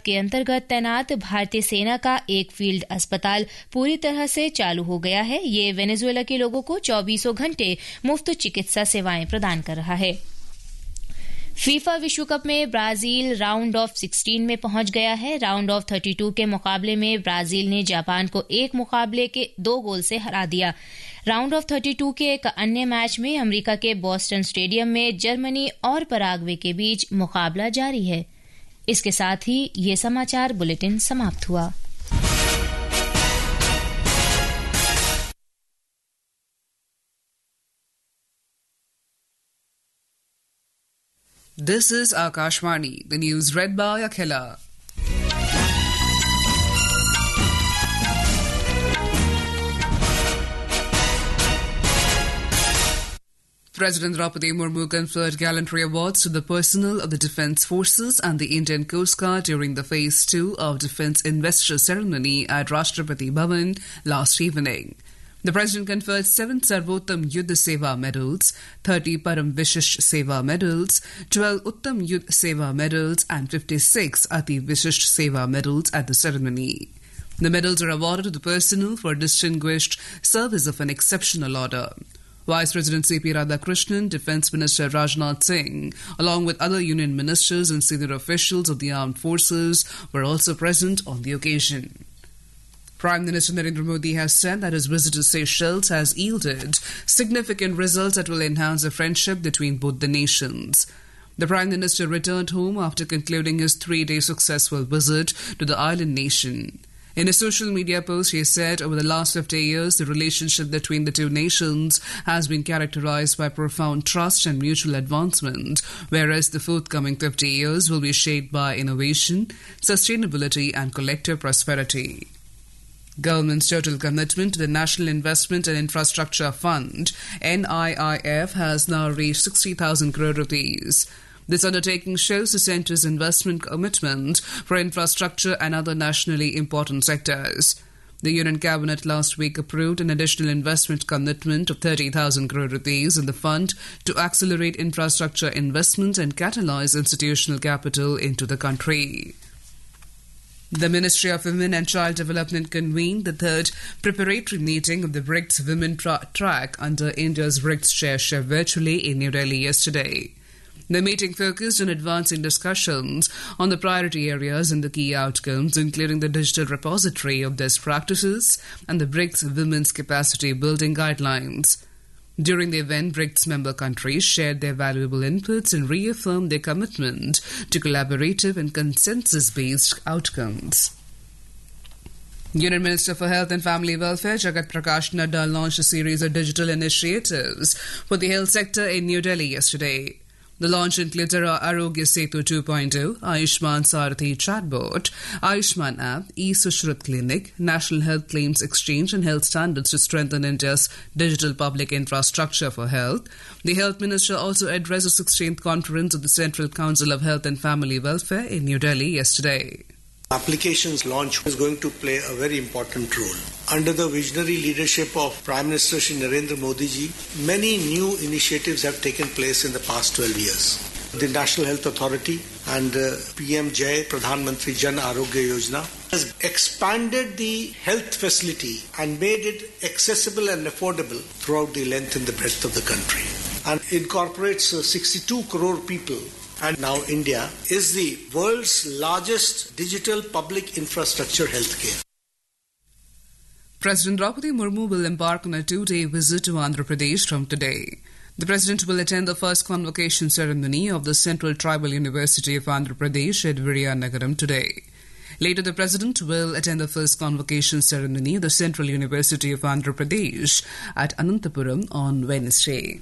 के अंतर्गत तैनात भारतीय सेना का एक फील्ड अस्पताल पूरी तरह से चालू हो गया है। ये वेनेजुएला के लोगों को 24 घंटे मुफ्त चिकित्सा सेवाएं प्रदान कर रहा है। फीफा विश्व कप में ब्राजील राउंड ऑफ 16 में पहुंच गया है। राउंड ऑफ 32 के मुकाबले में ब्राजील ने जापान को 1 मुकाबले के 2 गोल से हरा दिया। राउंड ऑफ 32 के एक अन्य मैच में अमेरिका के बोस्टन स्टेडियम में जर्मनी और पराग्वे के बीच मुकाबला जारी है। इसके साथ ही ये समाचार बुलेटिन समाप्त हुआ। This is Akashvani, the news read by Akhila. President Draupadi Murmu conferred gallantry awards to the personnel of the Defence Forces and the Indian Coast Guard during the Phase 2 of Defence Investiture Ceremony at Rashtrapati Bhavan last evening. The President conferred 7 Sarvottam Yuddha Seva medals, 30 Param Vishisht Seva medals, 12 Uttam Yuddha Seva medals and 56 Ati Vishisht Seva medals at the ceremony. The medals are awarded to the personnel for distinguished service of an exceptional order. Vice President C.P. Radhakrishnan, Defence Minister Rajnath Singh, along with other union ministers and senior officials of the armed forces, were also present on the occasion. Prime Minister Narendra Modi has said that his visit to Seychelles has yielded significant results that will enhance the friendship between both the nations. The Prime Minister returned home after concluding his 3-day successful visit to the island nation. In a social media post, he said over the last 50 years, the relationship between the two nations has been characterized by profound trust and mutual advancement, whereas the forthcoming 50 years will be shaped by innovation, sustainability and collective prosperity. Government's total commitment to the National Investment and Infrastructure Fund, NIIF, has now reached 60,000 crore rupees. This undertaking shows the centre's investment commitment for infrastructure and other nationally important sectors. The Union Cabinet last week approved an additional investment commitment of 30,000 crore rupees in the fund to accelerate infrastructure investment and catalyze institutional capital into the country. The Ministry of Women and Child Development convened the 3rd preparatory meeting of the BRICS Women Track under India's BRICS chairship virtually in New Delhi yesterday. The meeting focused on advancing discussions on the priority areas and the key outcomes, including the digital repository of best practices and the BRICS Women's Capacity Building Guidelines. During the event, BRICS member countries shared their valuable inputs and reaffirmed their commitment to collaborative and consensus-based outcomes. Union Minister for Health and Family Welfare Jagat Prakash Nadda launched a series of digital initiatives for the health sector in New Delhi yesterday. The launch included Arogya Setu 2.0, Ayushman Sarathi chatbot, Ayushman app, e-Sushrut clinic, National Health Claims Exchange and health standards to strengthen India's digital public infrastructure for health. The Health Minister also addressed the 16th conference of the Central Council of Health and Family Welfare in New Delhi yesterday. Applications launch is going to play a very important role. Under the visionary leadership of Prime Minister Shri Narendra Modi ji, many new initiatives have taken place in the past 12 years. The National Health Authority and PM Jai Pradhan Mantri Jan Arogya Yojana has expanded the health facility and made it accessible and affordable throughout the length and the breadth of the country, and incorporates 62 crore people. And now India is the world's largest digital public infrastructure healthcare. President Draupadi Murmu will embark on a 2-day visit to Andhra Pradesh from today. The President will attend the first convocation ceremony of the Central Tribal University of Andhra Pradesh at Vizianagaram today. Later, the President will attend the first convocation ceremony of the Central University of Andhra Pradesh at Anantapuram on Wednesday.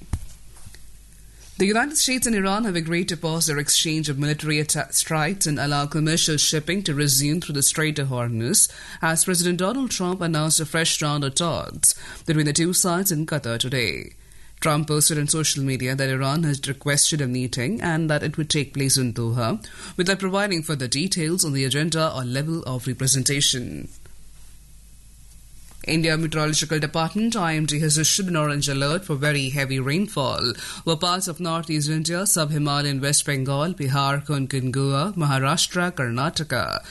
The United States and Iran have agreed to pause their exchange of military strikes and allow commercial shipping to resume through the Strait of Hormuz, as President Donald Trump announced a fresh round of talks between the two sides in Qatar today. Trump posted on social media that Iran had requested a meeting and that it would take place in Doha, without providing further details on the agenda or level of representation. India Meteorological Department IMD has issued an orange alert for very heavy rainfall over parts of northeast India, sub-Himalayan West Bengal, Bihar, Konkan, Goa, Maharashtra, Karnataka,